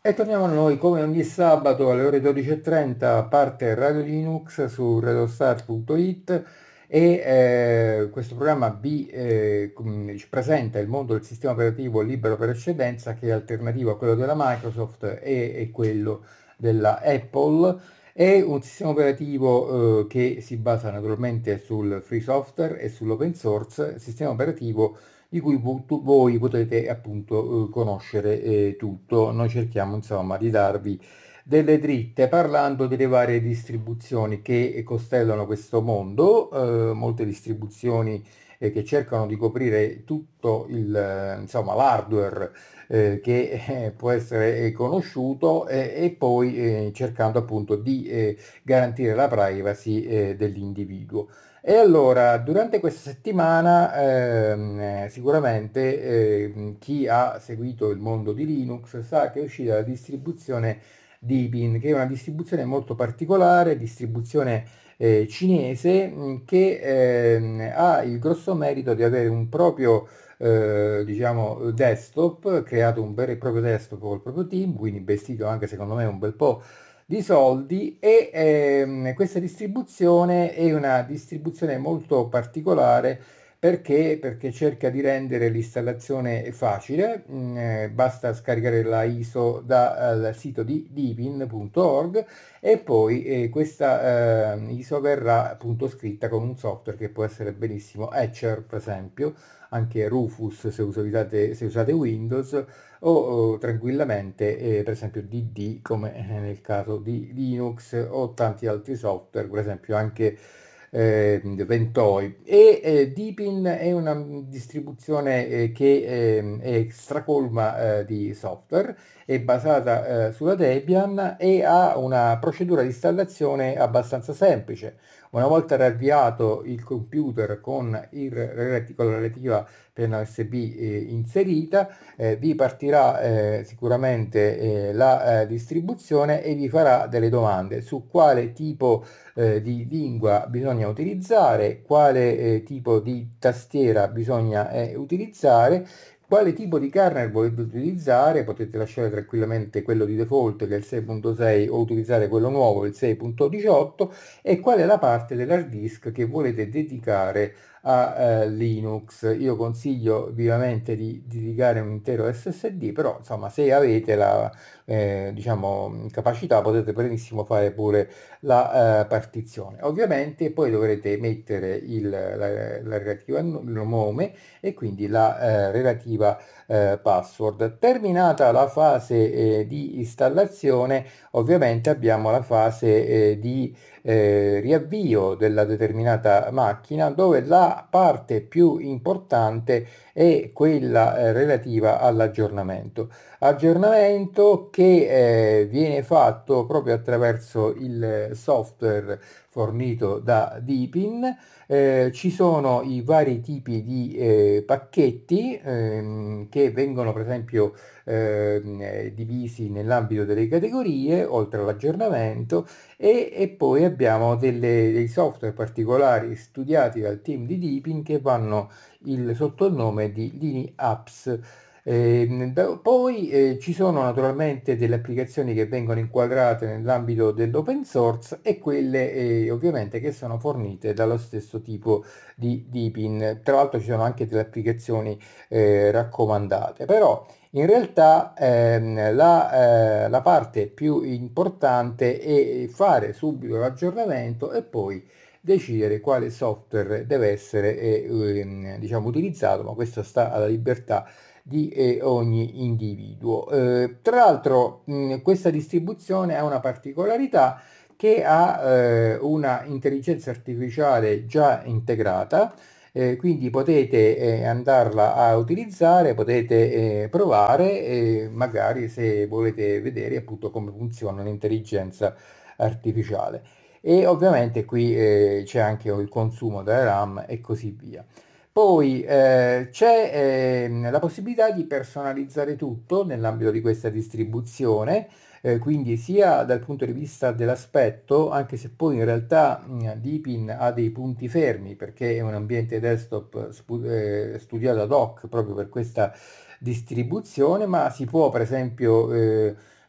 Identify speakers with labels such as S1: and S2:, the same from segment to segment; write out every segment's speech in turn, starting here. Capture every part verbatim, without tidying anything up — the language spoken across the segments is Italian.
S1: E torniamo noi come ogni sabato alle ore dodici e trenta, parte Radio Linux su radiostar punto it e eh, questo programma vi eh, com- ci presenta il mondo del sistema operativo libero per eccellenza, che è alternativo a quello della Microsoft e, e quello della Apple. È un sistema operativo eh, che si basa naturalmente sul free software e sull'open source, sistema operativo di cui vo- tu- voi potete appunto eh, conoscere eh, tutto. Noi cerchiamo insomma di darvi delle dritte parlando delle varie distribuzioni che costellano questo mondo, eh, molte distribuzioni eh, che cercano di coprire tutto il, eh, insomma, l'hardware eh, che eh, può essere eh, conosciuto eh, e poi eh, cercando appunto di eh, garantire la privacy eh, dell'individuo. E allora, durante questa settimana, ehm, eh, sicuramente ehm, chi ha seguito il mondo di Linux sa che è uscita la distribuzione Deepin, che è una distribuzione molto particolare, distribuzione eh, cinese, mh, che ehm, ha il grosso merito di avere un proprio eh, diciamo, desktop, creato un vero e proprio desktop col proprio team, quindi investito anche secondo me un bel po' di soldi e ehm, questa distribuzione è una distribuzione molto particolare perché, perché cerca di rendere l'installazione facile. Mm, eh, basta scaricare la I S O dal sito di deepin punto org e poi eh, questa eh, I S O verrà appunto scritta con un software che può essere benissimo Etcher, per esempio, anche Rufus se usate, se usate Windows, o, o tranquillamente eh, per esempio D D come eh, nel caso di Linux o tanti altri software, per esempio anche eh, Ventoi. E eh, Deepin è una distribuzione eh, che eh, è stracolma eh, di software, è basata eh, sulla Debian e ha una procedura di installazione abbastanza semplice. Una volta riavviato il computer con, il, con la relativa penna U S B eh, inserita, eh, vi partirà eh, sicuramente eh, la eh, distribuzione e vi farà delle domande su quale tipo eh, di lingua bisogna utilizzare, quale eh, tipo di tastiera bisogna eh, utilizzare. Quale tipo di kernel volete utilizzare? Potete lasciare tranquillamente quello di default che è il sei punto sei o utilizzare quello nuovo, il sei punto diciotto, e qual è la parte dell'hard disk che volete dedicare a eh, Linux. Io consiglio vivamente di, di dedicare un intero S S D, però insomma se avete la eh, diciamo, capacità potete benissimo fare pure la eh, partizione. Ovviamente poi dovrete mettere il, la, la relativa no- nome e quindi la eh, relativa eh, password. Terminata la fase eh, di installazione, ovviamente abbiamo la fase eh, di eh, riavvio della determinata macchina, dove la parte più importante è quella eh, relativa all'aggiornamento. Aggiornamento che eh, viene fatto proprio attraverso il software fornito da Deepin. Eh, ci sono i vari tipi di eh, pacchetti ehm, che vengono per esempio ehm, eh, divisi nell'ambito delle categorie, oltre all'aggiornamento, e, e poi abbiamo delle- dei software particolari studiati dal team di Deepin che vanno il- sotto il nome di Lini Apps. Ehm, da- poi eh, ci sono naturalmente delle applicazioni che vengono inquadrate nell'ambito dell'open source e quelle eh, ovviamente che sono fornite dallo stesso tipo di, di pin. Tra l'altro ci sono anche delle applicazioni eh, raccomandate, però in realtà ehm, la, eh, la parte più importante è fare subito l'aggiornamento e poi decidere quale software deve essere eh, ehm, diciamo, utilizzato, ma questo sta alla libertà di eh, ogni individuo. Eh, tra l'altro, mh, questa distribuzione ha una particolarità che ha eh, una intelligenza artificiale già integrata, eh, quindi potete eh, andarla a utilizzare, potete eh, provare e magari se volete vedere appunto come funziona l'intelligenza artificiale. E ovviamente qui eh, c'è anche il consumo della RAM e così via. Poi eh, c'è ehm, la possibilità di personalizzare tutto nell'ambito di questa distribuzione, eh, quindi sia dal punto di vista dell'aspetto, anche se poi in realtà mh, Deepin ha dei punti fermi perché è un ambiente desktop spu- eh, studiato ad hoc proprio per questa distribuzione, ma si può per esempio eh,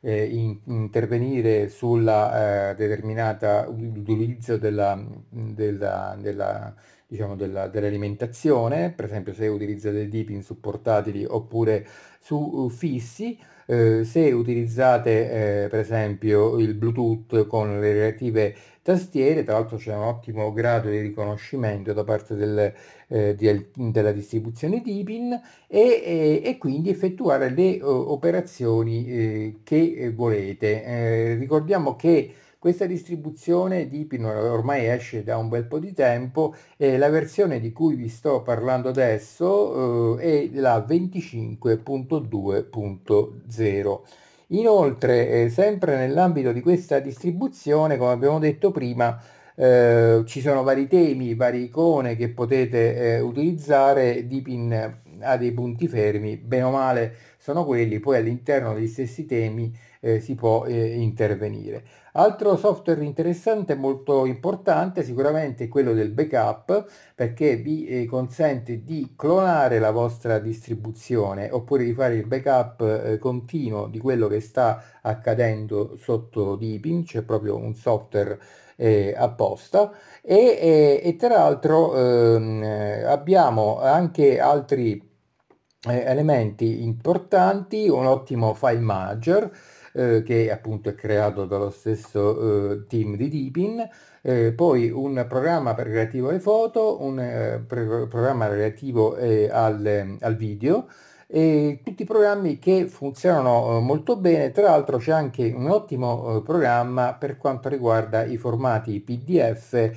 S1: eh, in- intervenire sulla eh, determinata utilizzo della, della, della, diciamo, della- dell'alimentazione, per esempio se utilizzate Deepin su portatili oppure su uh, fissi. Eh, se utilizzate eh, per esempio il Bluetooth con le relative tastiere, tra l'altro c'è un ottimo grado di riconoscimento da parte del, eh, di- della distribuzione Deepin e, e- e quindi effettuare le o- operazioni eh, che eh, volete. Eh, ricordiamo che questa distribuzione Deepin ormai esce da un bel po' di tempo e la versione di cui vi sto parlando adesso eh, è la venticinque punto due punto zero. Inoltre, eh, sempre nell'ambito di questa distribuzione, come abbiamo detto prima, eh, ci sono vari temi, varie icone che potete eh, utilizzare. Deepin ha dei punti fermi, bene o male sono quelli, poi all'interno degli stessi temi eh, si può eh, intervenire. Altro software interessante, molto importante, sicuramente è quello del backup, perché vi eh, consente di clonare la vostra distribuzione oppure di fare il backup eh, continuo di quello che sta accadendo sotto Deepin, c'è proprio un software eh, apposta e, e- e tra l'altro ehm, eh, abbiamo anche altri eh, elementi importanti, un ottimo file manager eh, che appunto è creato dallo stesso eh, team di Deepin, eh, poi un programma per relativo alle foto, un eh, pre- programma relativo eh, al, al video. E tutti programmi che funzionano eh, molto bene. Tra l'altro c'è anche un ottimo eh, programma per quanto riguarda i formati P D F,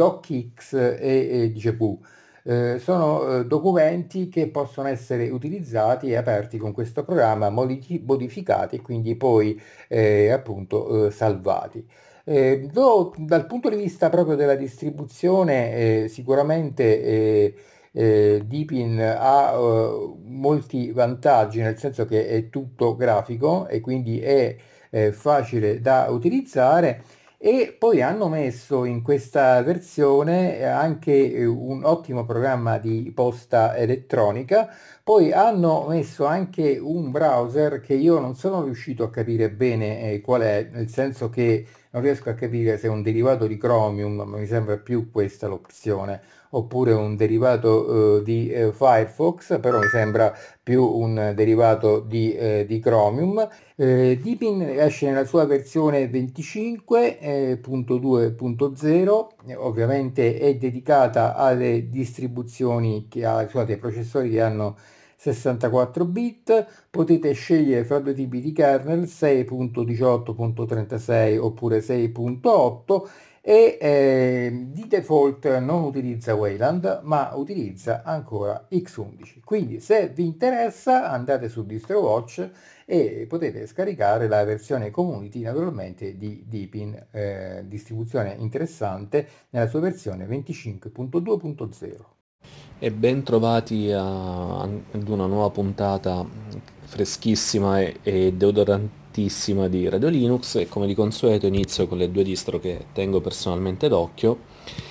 S1: DocX e, e G P U. Eh, sono eh, documenti che possono essere utilizzati e aperti con questo programma, modi- modificati e quindi poi eh, appunto eh, salvati. Eh, do- dal punto di vista proprio della distribuzione, eh, sicuramente eh, eh, Deepin ha eh, molti vantaggi, nel senso che è tutto grafico e quindi è eh, facile da utilizzare. E poi hanno messo in questa versione eh, anche eh, un ottimo programma di posta elettronica. Poi hanno messo anche un browser che io non sono riuscito a capire bene eh, qual è, nel senso che non riesco a capire se è un derivato di Chromium, ma mi sembra più questa l'opzione, oppure un derivato eh, di eh, Firefox, però mi sembra più un derivato di, eh, di Chromium. Eh, Deepin esce nella sua versione venticinque punto due punto zero, eh, ovviamente è dedicata alle distribuzioni che ha, scusate, ai processori che hanno sessantaquattro bit. Potete scegliere fra due tipi di kernel, sei punto diciotto punto trentasei oppure sei punto otto, e eh, di default non utilizza Wayland ma utilizza ancora X undici. Quindi se vi interessa andate su DistroWatch e potete scaricare la versione community naturalmente di Deepin, eh, distribuzione interessante nella sua versione venticinque punto due punto zero.
S2: E ben trovati a- ad una nuova puntata freschissima e, e deodorantissima di Radio Linux e come di consueto inizio con le due distro che tengo personalmente d'occhio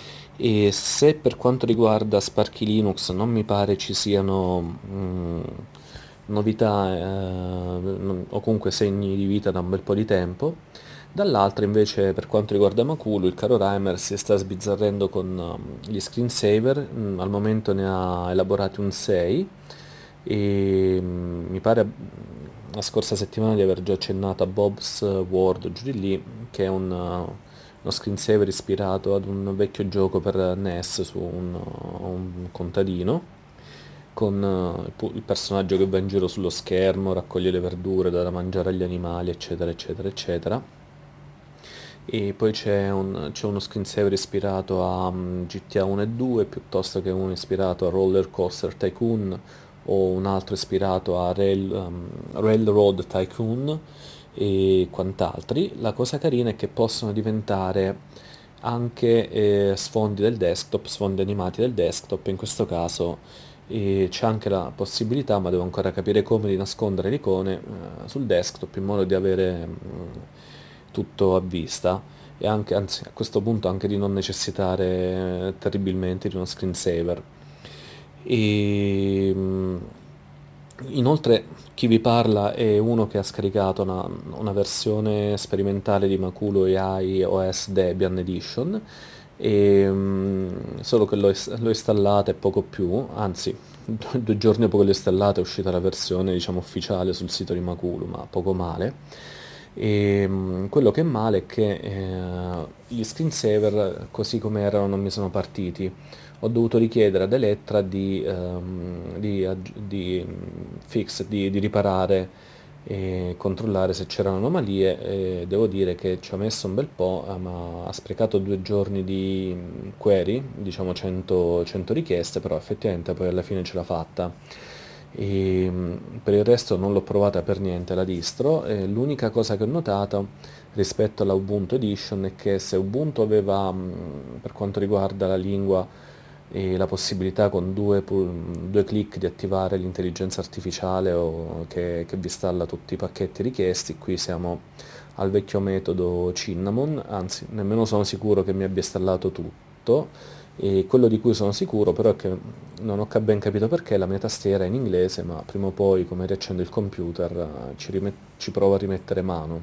S2: e se per quanto riguarda Sparky Linux non mi pare ci siano mm, novità eh, non- o comunque segni di vita da un bel po' di tempo, dall'altra invece per quanto riguarda Makulu il caro Reimer si sta sbizzarrendo con um, gli screensaver, mm, al momento ne ha elaborati un sei e mm, mi pare mm, la scorsa settimana di aver già accennato a Bob's World giù di lì, che è un, uh, uno screensaver ispirato ad un vecchio gioco per N E S su un, uh, un contadino con uh, il pu- il personaggio che va in giro sullo schermo, raccoglie le verdure da mangiare agli animali, eccetera, eccetera, eccetera. E poi c'è, un- c'è uno screensaver ispirato a mm, G T A uno e due, piuttosto che uno ispirato a Roller Coaster Tycoon o un altro ispirato a Rail, um, Railroad Tycoon e quant'altri. La cosa carina è che possono diventare anche eh, sfondi del desktop, sfondi animati del desktop, in questo caso e c'è anche la possibilità, ma devo ancora capire come, di nascondere le icone eh, sul desktop in modo di avere mm, tutto a vista e anche, anzi a questo punto anche di non necessitare eh, terribilmente di uno screensaver. E, mm, Inoltre chi vi parla è uno che ha scaricato una, una versione sperimentale di Maculo A I O S Debian Edition, e, mm, solo che l'ho, is- l'ho installata e poco più, anzi due due giorni dopo che l'ho installata è uscita la versione diciamo ufficiale sul sito di Maculo, ma poco male. E, mm, quello che è male è che eh, gli screensaver così come erano non mi sono partiti. Ho dovuto richiedere ad Elettra di, ehm, di aggi- di, mm, fix, di, di riparare e controllare se c'erano anomalie, e devo dire che ci ha messo un bel po', eh, ma ha sprecato due giorni di mm, query, diciamo cento, cento richieste, però effettivamente poi alla fine ce l'ha fatta. E, mm, per il resto non l'ho provata per niente la distro, e l'unica cosa che ho notato rispetto alla Ubuntu Edition è che se Ubuntu aveva, mm, per quanto riguarda la lingua, e la possibilità con due, pu- due clic di attivare l'intelligenza artificiale o che, che vi installa tutti i pacchetti richiesti, qui siamo al vecchio metodo Cinnamon, anzi nemmeno sono sicuro che mi abbia installato tutto, e quello di cui sono sicuro però è che non ho ca- ben capito perché la mia tastiera è in inglese, ma prima o poi come riaccendo il computer eh, ci, rimet- ci provo a rimettere mano.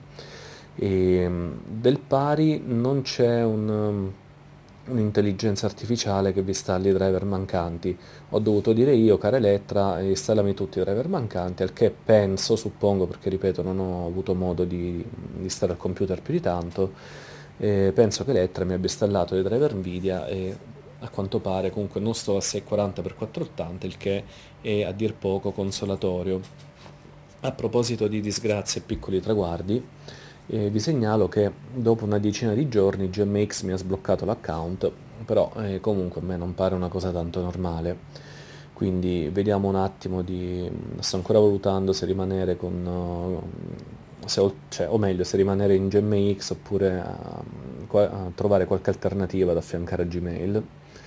S2: E, mm, del pari non c'è un, um, un'intelligenza artificiale che vi installi i driver mancanti. Ho dovuto dire io, cara Elettra, installami tutti i driver mancanti, al che penso, suppongo, perché ripeto non ho avuto modo di, di stare al computer più di tanto, eh, penso che Elettra mi abbia installato dei driver Nvidia e a quanto pare comunque non sto a seicentoquaranta per quattrocentottanta, il che è a dir poco consolatorio. A proposito di disgrazie e piccoli traguardi, eh, vi segnalo che dopo una decina di giorni G M X mi ha sbloccato l'account, però eh, comunque a me non pare una cosa tanto normale. Quindi vediamo un attimo di... sto ancora valutando se rimanere con... uh, se ho- cioè, o meglio, se rimanere in G M X oppure a, a trovare qualche alternativa da affiancare a Gmail.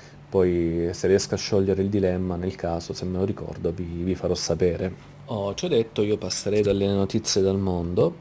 S2: Poi se riesco a sciogliere il dilemma, nel caso, se me lo ricordo, vi, vi farò sapere. Oh, ci ho detto, io passerei dalle notizie dal mondo.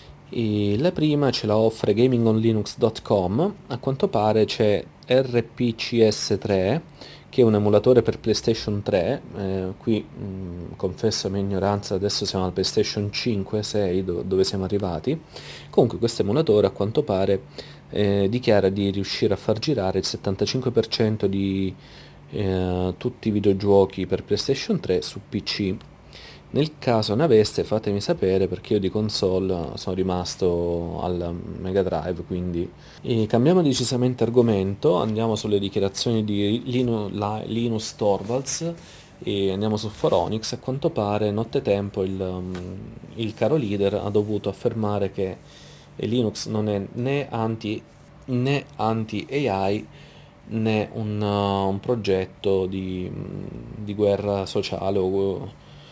S2: E la prima ce la offre gaming on linux punto com. A quanto pare c'è R P C S tre, che è un emulatore per PlayStation tre. Eh, qui mh, confesso la mia ignoranza, adesso siamo al PlayStation cinque sei, do- dove siamo arrivati. Comunque questo emulatore a quanto pare eh, dichiara di riuscire a far girare il settantacinque per cento di eh, tutti i videogiochi per PlayStation tre su P C. Nel caso ne aveste fatemi sapere perché io di console sono rimasto al Mega Drive, quindi... E cambiamo decisamente argomento, andiamo sulle dichiarazioni di Linu- la- Linus Torvalds e andiamo su Foronix. A quanto pare nottetempo il, um, il caro leader ha dovuto affermare che Linux non è né anti, né anti-A I né un, uh, un progetto di, di guerra sociale o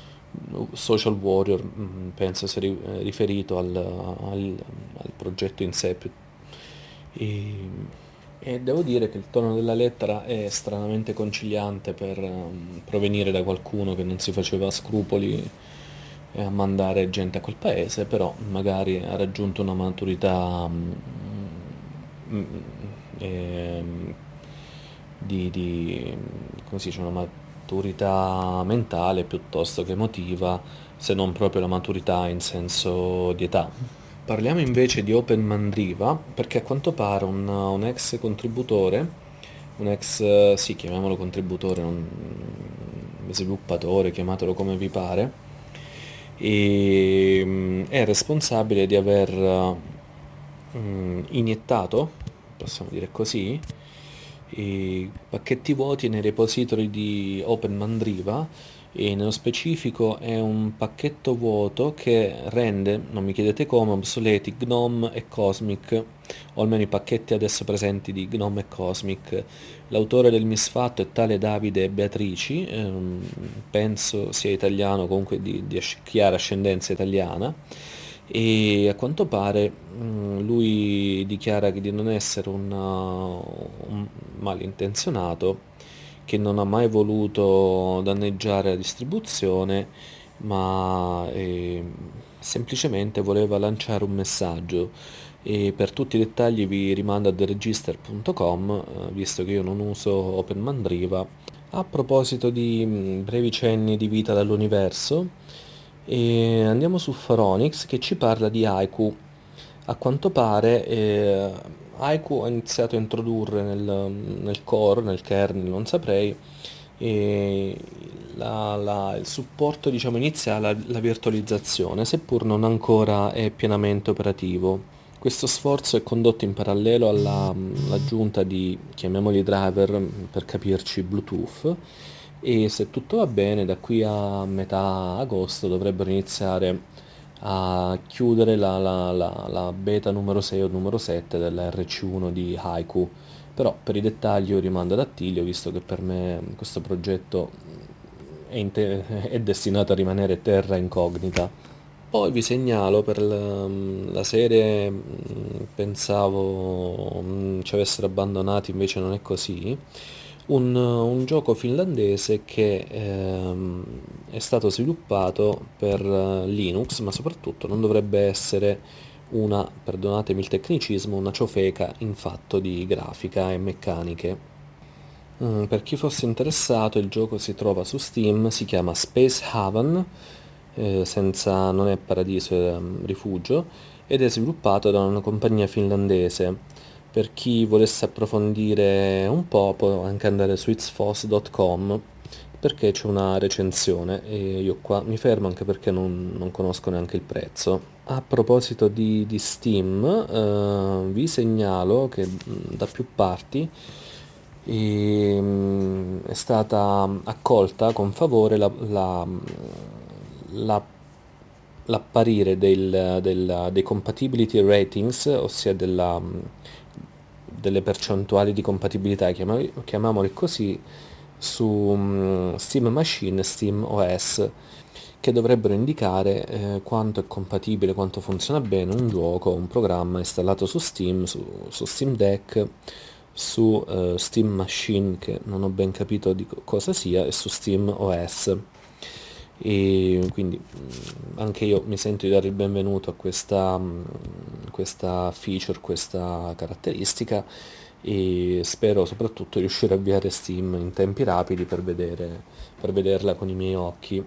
S2: social warrior, mm, penso sia ri- eh, riferito al, al- al progetto in sé. più- E, e devo dire che il tono della lettera è stranamente conciliante per ehm, provenire da qualcuno che non si faceva scrupoli eh, a mandare gente a quel paese, però magari ha raggiunto una maturità mm, mm, ehm, di, di come si dice, una maturità mentale piuttosto che emotiva, se non proprio la maturità in senso di età. Parliamo invece di Open Mandriva, perché a quanto pare un, un ex contributore, un ex, eh, sì, chiamiamolo contributore, un sviluppatore, chiamatelo come vi pare, e, mm, è responsabile di aver mm, iniettato, possiamo dire così, i pacchetti vuoti nei repository di Open Mandriva, e nello specifico è un pacchetto vuoto che rende, non mi chiedete come, obsoleti Gnome e Cosmic, o almeno i pacchetti adesso presenti di Gnome e Cosmic. L'autore del misfatto è tale Davide Beatrici, ehm, penso sia italiano, comunque di, di asc- chiara ascendenza italiana, e a quanto pare mm, lui dichiara di non essere un, uh, un malintenzionato, che non ha mai voluto danneggiare la distribuzione, ma eh, semplicemente voleva lanciare un messaggio. E per tutti i dettagli vi rimando a the register punto com, eh, visto che io non uso Open Mandriva, A proposito di mh, brevi cenni di vita dall'universo, e andiamo su Phoronix che ci parla di Haiku. A quanto pare eh, Haiku ha iniziato a introdurre nel, nel core, nel kernel, non saprei, e la- la- il supporto diciamo, iniziale alla virtualizzazione, seppur non ancora è pienamente operativo. Questo sforzo è condotto in parallelo alla- all'aggiunta di, chiamiamoli driver, per capirci, Bluetooth, e se tutto va bene, da qui a metà agosto dovrebbero iniziare a chiudere la, la- la- la beta numero sei o numero sette della R C uno di Haiku. Però per i dettagli io rimando ad Attilio, visto che per me questo progetto è, inte- è destinato a rimanere terra incognita. Poi vi segnalo per la, la serie, mh, pensavo mh, ci avessero abbandonati, invece non è così. Un, un gioco finlandese che ehm, è stato sviluppato per eh, Linux, ma soprattutto non dovrebbe essere una, perdonatemi il tecnicismo, una ciofeca in fatto di grafica e meccaniche. Mm, per chi fosse interessato, il gioco si trova su Steam, si chiama Space Haven, eh, senza, non è paradiso, è mm, rifugio, ed è sviluppato da una compagnia finlandese. Per chi volesse approfondire un po', può anche andare su itsfos punto com, perché c'è una recensione e io qua mi fermo anche perché non, non conosco neanche il prezzo. A proposito di, di Steam, eh, vi segnalo che mh, da più parti ehm, è stata accolta con favore la- la- la- l'apparire del- del- dei compatibility ratings, ossia della, delle percentuali di compatibilità, chiamam- chiamiamole così, su mm, Steam Machine e Steam O S, che dovrebbero indicare eh, quanto è compatibile, quanto funziona bene un gioco, un programma installato su Steam, su, su Steam Deck, su eh, Steam Machine, che non ho ben capito di co- cosa sia, e su Steam O S. E quindi mh, anche io mi sento di dare il benvenuto a questa, mh, questa feature, questa caratteristica, e spero soprattutto di riuscire a avviare Steam in tempi rapidi per vedere, per vederla con i miei occhi.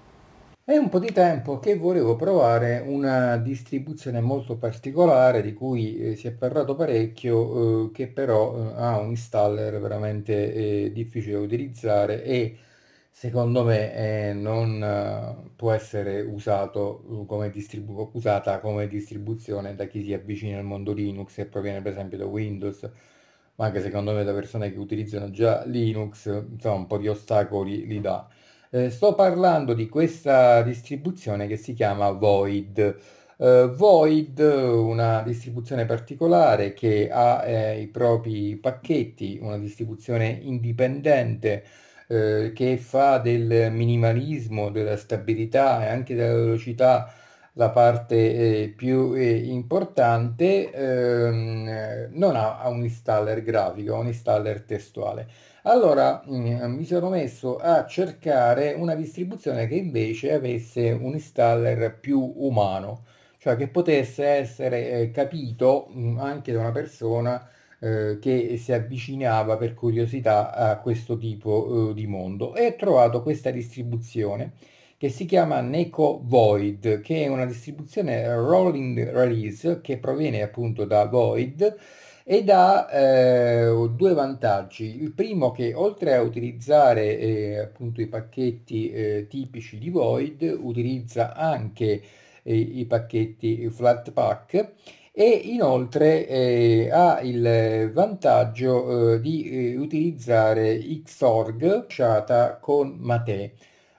S1: È un po' di tempo che volevo provare una distribuzione molto particolare di cui eh, si è parlato parecchio, eh, che però eh, ha un installer veramente eh, difficile da utilizzare e secondo me eh, non eh, può essere usato eh, come distribu- usata come distribuzione da chi si avvicina al mondo Linux e proviene per esempio da Windows, ma anche secondo me da persone che utilizzano già Linux, insomma un po' di ostacoli li dà. Eh, sto parlando di questa distribuzione che si chiama Void. Eh, Void, una distribuzione particolare che ha eh, i propri pacchetti, una distribuzione indipendente eh, che fa del minimalismo, della stabilità e anche della velocità la parte eh, più eh, importante, ehm, eh, non ha, ha un installer grafico, ha un installer testuale. Allora, mm, mi sono messo a cercare una distribuzione che invece avesse un installer più umano, cioè che potesse essere eh, capito mm, anche da una persona eh, che si avvicinava per curiosità a questo tipo eh, di mondo. E ho trovato questa distribuzione che si chiama Neko Void, che è una distribuzione rolling release che proviene appunto da Void ed ha eh, due vantaggi. Il primo che oltre a utilizzare eh, appunto i pacchetti eh, tipici di Void, utilizza anche eh, i pacchetti Flatpak e inoltre eh, ha il vantaggio eh, di eh, utilizzare Xorg sciata con Mate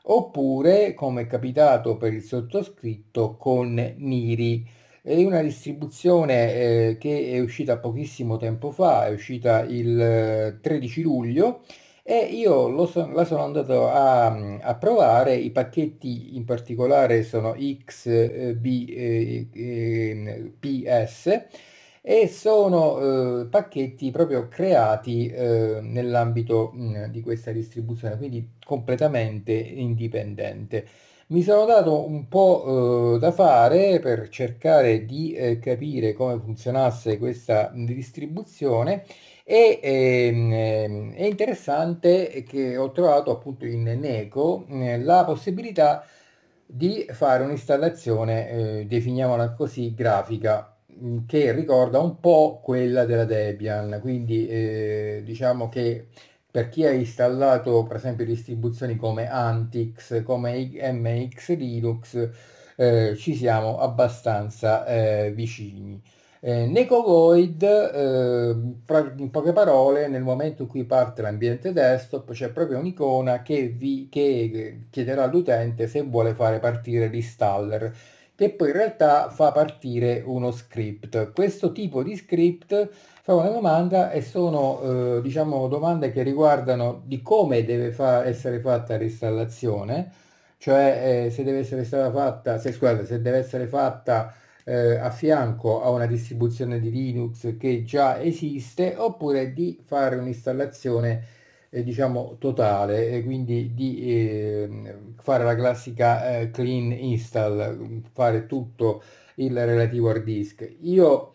S1: oppure, come è capitato per il sottoscritto, con Niri. È una distribuzione eh, che è uscita pochissimo tempo fa, è uscita il eh, tredici luglio e io lo so- la sono andato a, a provare. I pacchetti in particolare sono X B eh, eh, P S e sono eh, pacchetti proprio creati eh, nell'ambito mh, di questa distribuzione, quindi completamente indipendente. Mi sono dato un po' eh, da fare per cercare di eh, capire come funzionasse questa distribuzione E ehm, ehm, è interessante che ho trovato appunto in Neco eh, la possibilità di fare un'installazione, eh, definiamola così, grafica, mh, che ricorda un po' quella della Debian. Quindi eh, diciamo che per chi ha installato per esempio distribuzioni come Antix, come M X Linux, eh, ci siamo abbastanza eh, vicini. Eh, Neko Void, eh, pra- in poche parole, nel momento in cui parte l'ambiente desktop c'è proprio un'icona che, vi, che chiederà all'utente se vuole fare partire l'installer, che poi in realtà fa partire uno script. Questo tipo di script fa una domanda e sono, eh, diciamo, domande che riguardano di come deve fa- essere fatta l'installazione, cioè eh, se deve essere stata fatta, se, scusate, se deve essere fatta eh, a fianco a una distribuzione di Linux che già esiste, oppure di fare un'installazione eh, diciamo totale, e quindi di eh, fare la classica eh, clean install, fare tutto il relativo hard disk. Io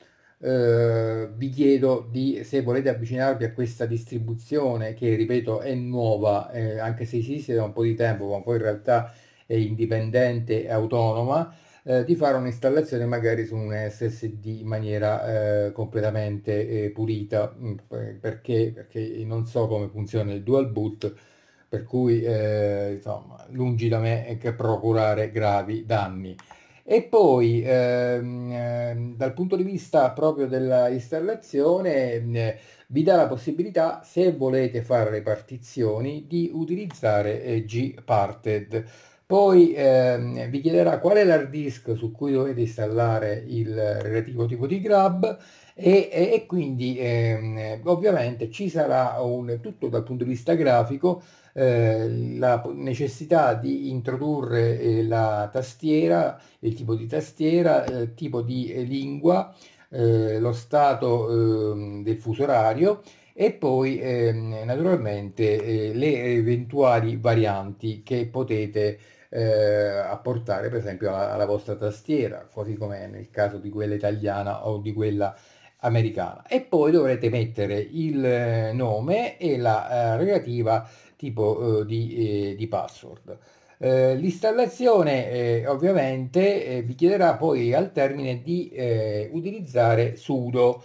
S1: eh, vi chiedo di, se volete avvicinarvi a questa distribuzione che ripeto è nuova, eh, anche se esiste da un po' di tempo, ma poi in realtà è indipendente e autonoma, eh, di fare un'installazione magari su un S S D in maniera eh, completamente eh, pulita, mh, perché, perché non so come funziona il dual boot, per cui eh, insomma, lungi da me che procurare gravi danni. E poi ehm, ehm, dal punto di vista proprio della installazione, eh, vi dà la possibilità, se volete fare le partizioni, di utilizzare eh, Gparted. Poi ehm, vi chiederà qual è l'hard disk su cui dovete installare il relativo tipo di grab e, e- e quindi ehm, ovviamente ci sarà un, tutto dal punto di vista grafico, eh, la po- necessità di introdurre eh, la tastiera, il tipo di tastiera, il tipo di eh, lingua, eh, lo stato ehm, del fuso orario e poi ehm, naturalmente eh, le eventuali varianti che potete eh, apportare per esempio alla, alla vostra tastiera, così come nel caso di quella italiana o di quella americana. E poi dovrete mettere il eh, nome e la eh, relativa tipo eh, di, eh, di password. Eh, l'installazione eh, ovviamente eh, vi chiederà poi al termine di eh, utilizzare sudo,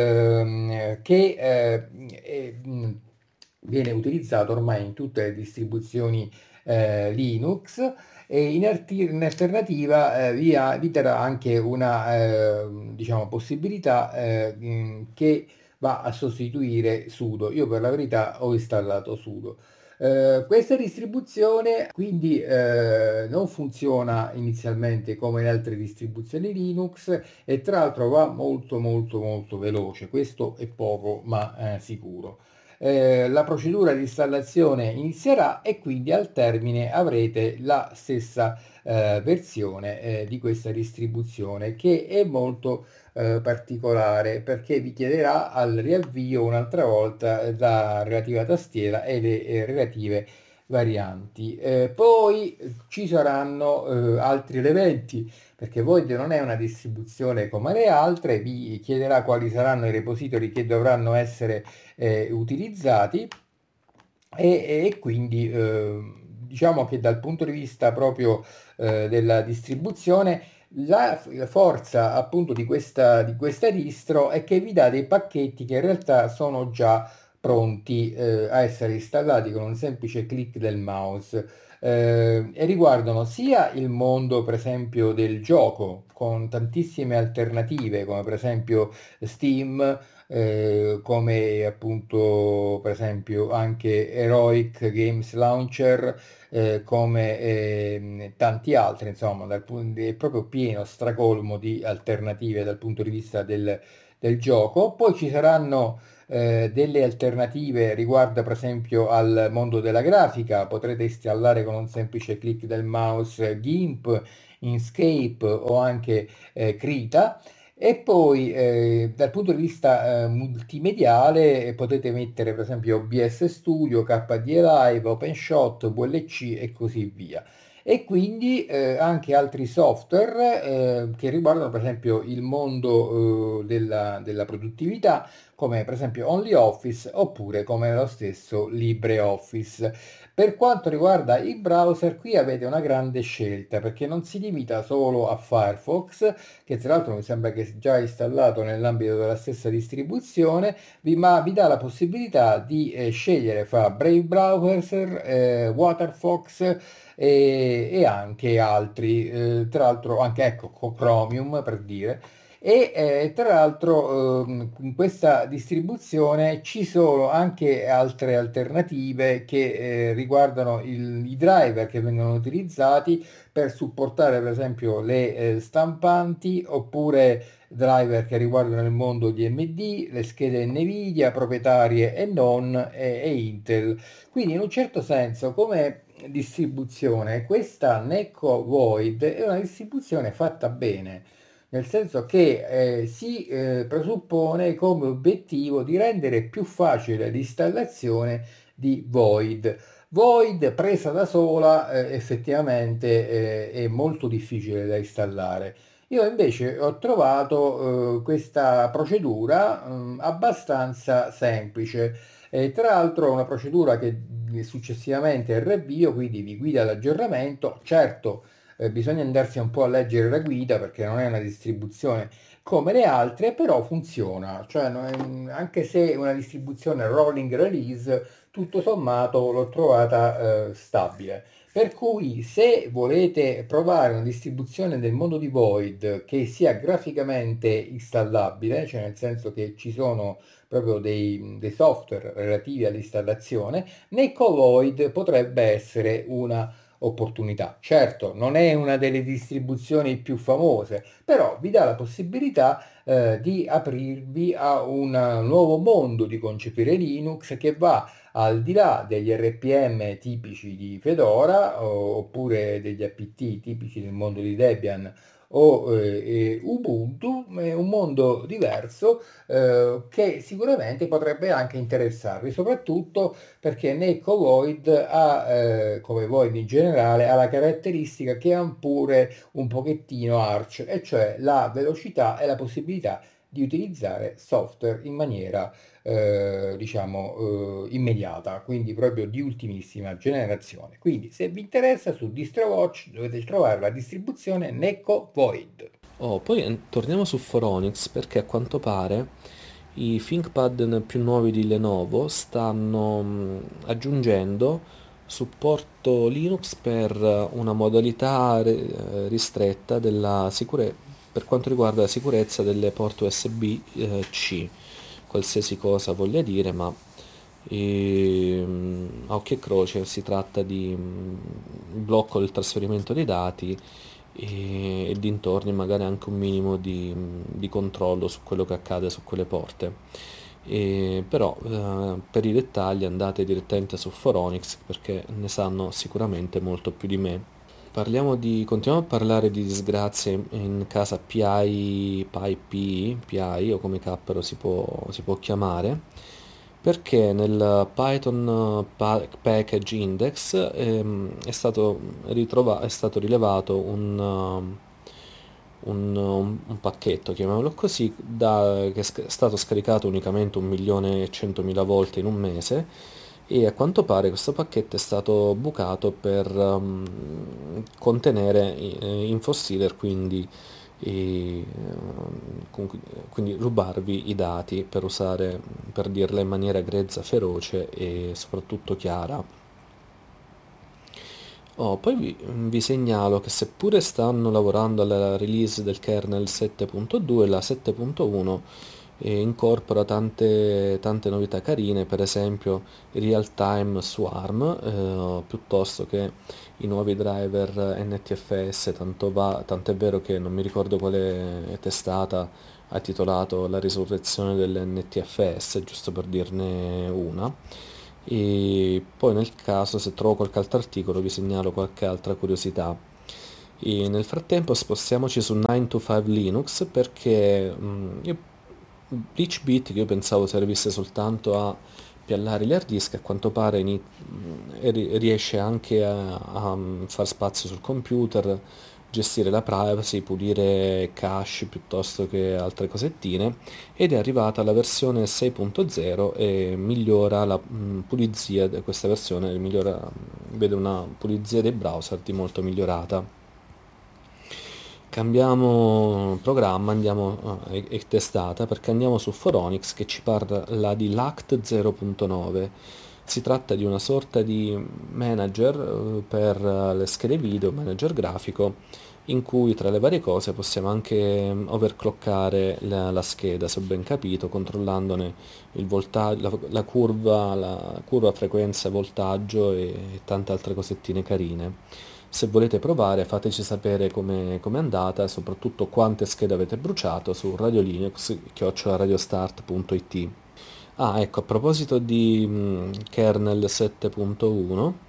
S1: ehm, che eh, è- mh, viene utilizzato ormai in tutte le distribuzioni eh, Linux, e in, arti- in alternativa eh, vi, ha- vi darà anche una eh, diciamo, possibilità eh, mh, che va a sostituire sudo. Io per la verità ho installato sudo. Eh, questa distribuzione quindi eh, non funziona inizialmente come le altre distribuzioni Linux e tra l'altro va molto molto molto veloce. Questo è poco ma eh, sicuro. Eh, la procedura di installazione inizierà e quindi al termine avrete la stessa eh, versione eh, di questa distribuzione, che è molto eh, particolare perché vi chiederà al riavvio un'altra volta eh, la relativa tastiera e le eh, relative varianti. Eh, poi eh, ci saranno eh, altri elementi, perché Void non è una distribuzione come le altre, vi chiederà quali saranno i repository che dovranno essere eh, utilizzati e, e quindi eh, diciamo che dal punto di vista proprio eh, della distribuzione, la, la forza appunto di questa, di questa distro è che vi dà dei pacchetti che in realtà sono già pronti eh, a essere installati con un semplice clic del mouse, eh, e riguardano sia il mondo per esempio del gioco con tantissime alternative come per esempio Steam, eh, come appunto per esempio anche Heroic Games Launcher, eh, come ehm, tanti altri, insomma, dal punto, è proprio pieno, stracolmo di alternative dal punto di vista del, del gioco. Poi ci saranno eh, delle alternative riguardo per esempio al mondo della grafica, potrete installare con un semplice clic del mouse GIMP, Inkscape o anche eh, Krita. E poi eh, dal punto di vista eh, multimediale eh, potete mettere per esempio O B S Studio, K D E Live, OpenShot, V L C e così via. E quindi eh, anche altri software eh, che riguardano per esempio il mondo eh, della, della produttività, come per esempio OnlyOffice oppure come lo stesso LibreOffice. Per quanto riguarda i browser, qui avete una grande scelta perché non si limita solo a Firefox, che tra l'altro mi sembra che sia già installato nell'ambito della stessa distribuzione, vi- ma vi dà la possibilità di eh, scegliere fra Brave Browser, eh, Waterfox e, e anche altri, eh, tra l'altro anche ecco Chromium per dire. E eh, tra l'altro ehm, in questa distribuzione ci sono anche altre alternative che eh, riguardano il- i driver che vengono utilizzati per supportare per esempio le eh, stampanti oppure driver che riguardano il mondo D M D, le schede Nvidia proprietarie e non e, e Intel. Quindi in un certo senso come distribuzione questa Necco Void è una distribuzione fatta bene, nel senso che eh, si eh, presuppone come obiettivo di rendere più facile l'installazione di Void. Void presa da sola eh, effettivamente eh, è molto difficile da installare. Io invece ho trovato eh, questa procedura mm, abbastanza semplice. E tra l'altro è una procedura che successivamente è il ravvio, quindi vi guida l'aggiornamento. Certo, eh, bisogna andarsi un po' a leggere la guida perché non è una distribuzione come le altre, però funziona, cioè no- ehm, anche se è una distribuzione rolling release, tutto sommato l'ho trovata eh, stabile. Per cui se volete provare una distribuzione del mondo di Void che sia graficamente installabile, cioè nel senso che ci sono proprio dei, dei software relativi all'installazione, Neko Void potrebbe essere una opportunità. Certo, non è una delle distribuzioni più famose, però vi dà la possibilità eh, di aprirvi a un nuovo mondo di concepire Linux che va al di là degli R P M tipici di Fedora o- oppure degli A P T tipici del mondo di Debian o eh, e Ubuntu, è un mondo diverso eh, che sicuramente potrebbe anche interessarvi, soprattutto perché Neko Void ha, eh, come Void in generale, ha la caratteristica che ha pure un pochettino Arch, e cioè la velocità e la possibilità di utilizzare software in maniera, eh, diciamo, eh, immediata, quindi proprio di ultimissima generazione. Quindi se vi interessa su DistroWatch dovete trovare la distribuzione Neko Void.
S2: Oh, poi eh, torniamo su Phoronix perché a quanto pare i ThinkPad più nuovi di Lenovo stanno mh, aggiungendo supporto Linux per eh, una modalità re- eh, ristretta della sicure- per quanto riguarda la sicurezza delle porte U S B-C, qualsiasi cosa voglia dire, ma ehm, a occhio e croce si tratta di mh, blocco del trasferimento dei dati e, e dintorni magari anche un minimo di, di controllo su quello che accade su quelle porte. E, però eh, per i dettagli andate direttamente su Phoronix perché ne sanno sicuramente molto più di me. Parliamo di, continuiamo a parlare di disgrazie in casa P I, PyP, P I o come cappero si può, si può chiamare, perché nel Python eh, pa- Package Index ehm, è stato, ritrova- è stato rilevato un, um, un, un- un pacchetto, chiamiamolo così, da- che è sc- è stato scaricato unicamente un milione e centomila volte in un mese e a quanto pare questo pacchetto è stato bucato per um, contenere eh, infostealer, quindi, e, um, quindi rubarvi i dati per usare, per dirla in maniera grezza, feroce e soprattutto chiara. Oh, poi vi, vi segnalo che seppure stanno lavorando alla release del kernel sette punto due, la sette punto uno eh, incorpora tante, tante novità carine, per esempio il real-time swarm, eh, piuttosto che i nuovi driver N T F S, tanto, va, tanto è vero che non mi ricordo quale testata ha titolato La risurrezione dell'N T F S, giusto per dirne una. E poi nel caso, se trovo qualche altro articolo, vi segnalo qualche altra curiosità. E nel frattempo spostiamoci su nine to five Linux perché mh, io, BeachBit, che io pensavo servisse soltanto a piallare gli hard disk, a quanto pare ini- mh, ri- riesce anche a, a far spazio sul computer, gestire la privacy, pulire cache piuttosto che altre cosettine, ed è arrivata la versione sei punto zero e migliora la mh, pulizia, di questa versione migliora, vede una pulizia dei browser di molto migliorata. Cambiamo programma, andiamo, ah, è, è testata perché andiamo su Phoronix che ci parla di Lact zero punto nove. Si tratta di una sorta di manager eh, per eh, le schede video, manager grafico, in cui tra le varie cose possiamo anche mm, overclockare la, la scheda, se ho ben capito, controllandone il voltaggio, la, la curva, la curva frequenza, voltaggio e tante altre cosettine carine. Se volete provare fateci sapere come è andata e soprattutto quante schede avete bruciato su radiolinux chiocciola radiostart punto it. Ah, ecco, a proposito di mm, kernel sette punto uno,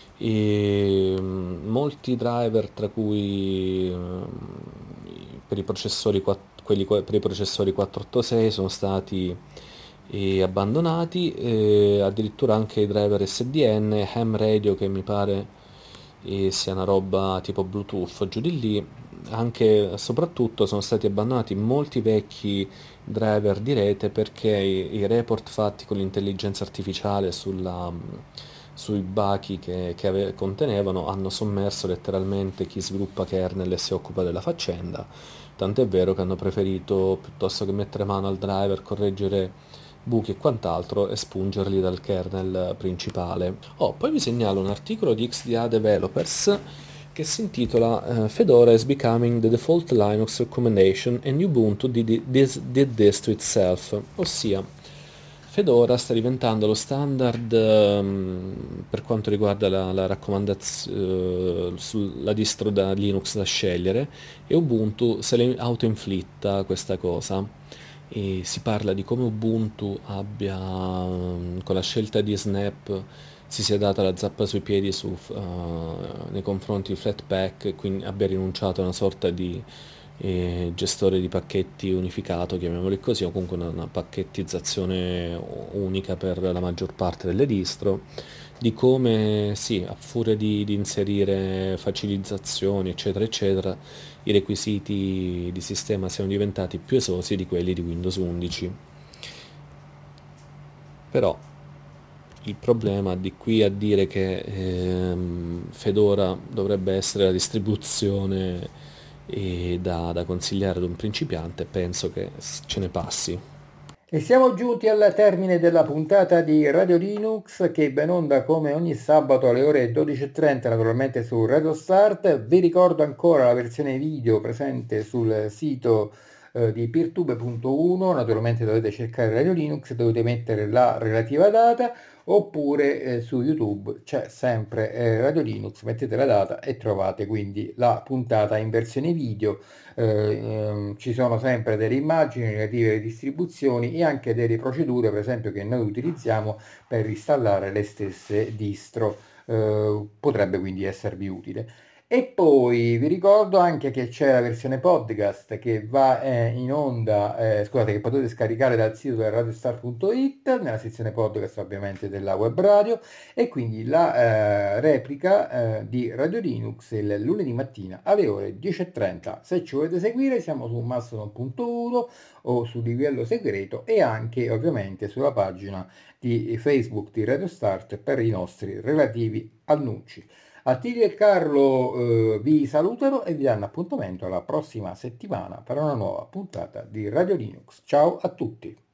S2: e, mm, molti driver, tra cui mm, i- per i processori, quatt- quelli qua- per i processori quattrocentottantasei, sono stati eh, abbandonati, e addirittura anche i driver S D N, ham radio che mi pare e sia una roba tipo Bluetooth, giù di lì, anche soprattutto sono stati abbandonati molti vecchi driver di rete perché i, i report fatti con l'intelligenza artificiale sulla, sui bachi che, che ave- contenevano hanno sommerso letteralmente chi sviluppa kernel e si occupa della faccenda. Tant'è vero che hanno preferito, piuttosto che mettere mano al driver, correggere buchi e quant'altro, espungerli dal kernel principale. Oh, poi vi segnalo un articolo di X D A Developers che si intitola eh, Fedora is becoming the default Linux recommendation and Ubuntu did this, did this to itself, ossia Fedora sta diventando lo standard ehm, per quanto riguarda la, la raccomandazione sulla distro da Linux da scegliere, e Ubuntu se le autoinflitta questa cosa. E si parla di come Ubuntu abbia, mm, con la scelta di Snap, si sia data la zappa sui piedi su, uh, nei confronti di Flatpak, e quindi abbia rinunciato a una sorta di eh, gestore di pacchetti unificato, chiamiamoli così, o comunque una, una pacchettizzazione unica per la maggior parte delle distro, di come, sì, a furia di, di inserire facilizzazioni, eccetera, eccetera, i requisiti di sistema siano diventati più esosi di quelli di Windows undici. Però il problema di qui a dire che ehm, Fedora dovrebbe essere la distribuzione eh, da, da consigliare ad un principiante, penso che s- ce ne passi.
S1: E siamo giunti al termine della puntata di Radio Linux che va in onda come ogni sabato alle ore dodici e trenta naturalmente su Radio Start. Vi ricordo ancora la versione video presente sul sito eh, di peertube punto uno, naturalmente dovete cercare Radio Linux, dovete mettere la relativa data, oppure eh, su YouTube c'è sempre eh, Radio Linux, mettete la data e trovate quindi la puntata in versione video. Eh, ehm, ci sono sempre delle immagini relative alle distribuzioni e anche delle procedure, per esempio, che noi utilizziamo per installare le stesse distro. Eh, potrebbe quindi esservi utile. E poi vi ricordo anche che c'è la versione podcast che va eh, in onda, eh, scusate, che potete scaricare dal sito del radiostar punto it, nella sezione podcast ovviamente della web radio, e quindi la eh, replica eh, di Radio Linux il lunedì mattina alle ore dieci e trenta. Se ci volete seguire siamo su mastodon punto uno o su livello segreto, e anche ovviamente sulla pagina di Facebook di Radio Start per i nostri relativi annunci. Attilio e Carlo eh, vi salutano e vi danno appuntamento alla prossima settimana per una nuova puntata di Radio Linux. Ciao a tutti!